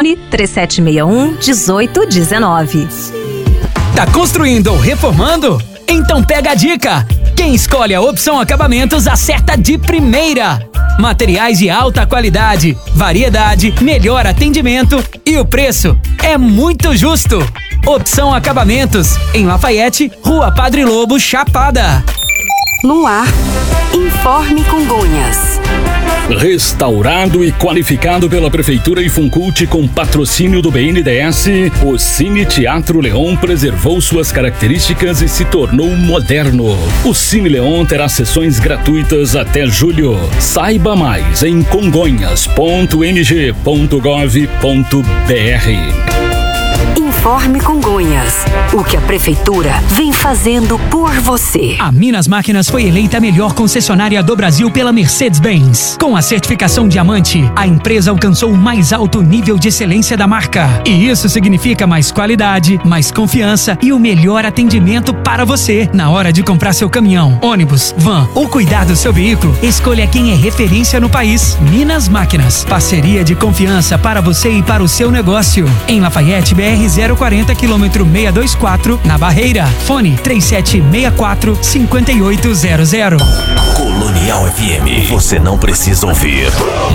Fone 3761-1819. Tá construindo ou reformando? Então pega a dica! Quem escolhe a Opção Acabamentos acerta de primeira! Materiais de alta qualidade, variedade, melhor atendimento e o preço é muito justo! Opção Acabamentos, em Lafayette, Rua Padre Lobo, Chapada. No ar, Informe Congonhas. Restaurado e qualificado pela Prefeitura e Funcult com patrocínio do BNDES, o Cine Teatro Leon preservou suas características e se tornou moderno. O Cine Leon terá sessões gratuitas até julho. Saiba mais em congonhas.mg.gov.br. Informe Congonhas, o que a Prefeitura vem fazendo por você. A Minas Máquinas foi eleita a melhor concessionária do Brasil pela Mercedes-Benz. Com a certificação Diamante, a empresa alcançou o mais alto nível de excelência da marca. E isso significa mais qualidade, mais confiança e o melhor atendimento para você. Na hora de comprar seu caminhão, ônibus, van ou cuidar do seu veículo, escolha quem é referência no país. Minas Máquinas, parceria de confiança para você e para o seu negócio. Em Lafayette, BR 040 quilômetro 624, na Barreira. Fone 3764-5800. Colonial FM, você não precisa ouvir,